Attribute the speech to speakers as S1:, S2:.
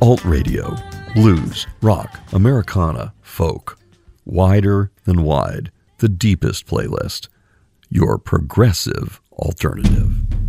S1: Alt radio, blues, rock, Americana, folk. Wider than wide, the deepest playlist. Your progressive alternative.